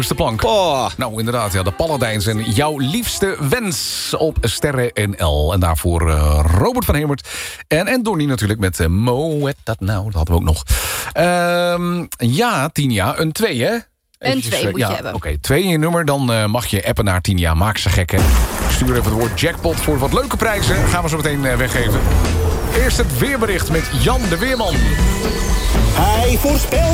bovenste plank. Oh. Nou, inderdaad, ja, de Paladijns en jouw liefste wens op Sterren NL. En daarvoor Robert van Hemert en Donnie natuurlijk met Mo, what dat nou, dat hadden we ook nog. Ja, Tinia, een 2, hè? Een 2 moet je hebben. Oké, 2 in je nummer, dan mag je appen naar Tinia. Maak ze gek, hè. Stuur even het woord jackpot voor wat leuke prijzen. Gaan we zo meteen weggeven. Eerst het weerbericht met Jan de Weerman. Hij voorspelt